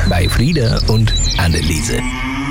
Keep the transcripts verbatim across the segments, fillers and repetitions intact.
bei Frieda und Anneliese.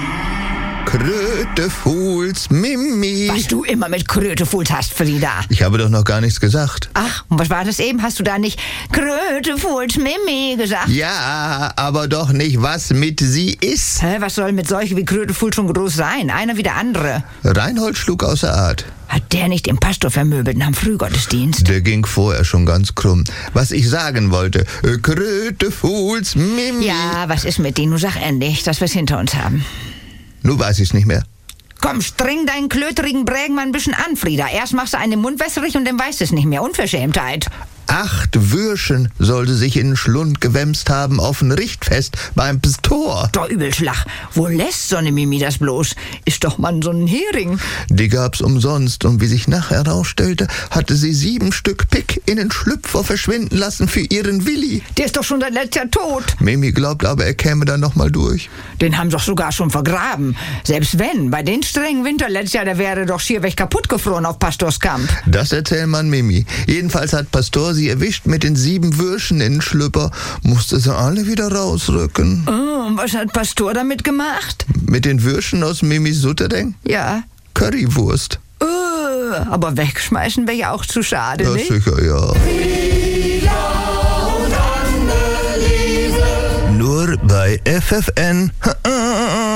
Krötefuhls Mimi. Was du immer mit Krötefuhls hast, Frieda. Ich habe doch noch gar nichts gesagt. Ach, und was war das eben? Hast du da nicht Krötefuls Mimi gesagt? Ja, aber doch nicht, was mit sie ist. Hä, was soll mit solchen wie Krötefuls schon groß sein? Einer wie der andere. Reinhold schlug außer Art. Hat der nicht den Pastor vermöbelt nach dem Frühgottesdienst? Der ging vorher schon ganz krumm. Was ich sagen wollte, äh, Krötefuls Mimi. Ja, was ist mit denen? Nun sag endlich, dass wir's hinter uns haben. Nun weiß ich's nicht mehr. Komm, streng deinen klöterigen Brägen mal ein bisschen an, Frieda. Erst machst du einen Mund wässrig und dann weißt du es nicht mehr. Unverschämtheit. Acht Würschen sollte sich in den Schlund gewämst haben auf ein Richtfest beim Pastor. Doch Übelschlag. Wo lässt so eine Mimi das bloß? Ist doch mal so ein Hering. Die gab's umsonst und wie sich nachher herausstellte, hatte sie sieben Stück Pick in den Schlüpfer verschwinden lassen für ihren Willi. Der ist doch schon seit letztes Jahr tot. Mimi glaubt aber, er käme dann noch mal durch. Den haben sie doch sogar schon vergraben. Selbst wenn, bei den strengen Winter letztes Jahr, der wäre doch schier weg kaputt gefroren auf Pastorskamp. Das erzählt man Mimi. Jedenfalls hat Pastor sie erwischt mit den sieben Würschen in den Schlüpper, musste sie alle wieder rausrücken. Oh, und was hat Pastor damit gemacht? Mit den Würschen aus Mimis Sutterdeng? Ja. Currywurst. Uh, aber wegschmeißen wäre ja auch zu schade, Ja, nicht? sicher, ja. Nur bei F F N.